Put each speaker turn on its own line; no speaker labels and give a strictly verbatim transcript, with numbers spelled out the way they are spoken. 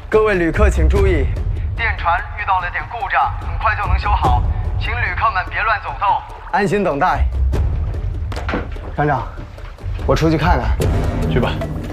各位旅客请注意，
电船遇到了点故障，很快就能修好，请旅客们别乱走动，
安心等待。船长，我出去看看。
去吧。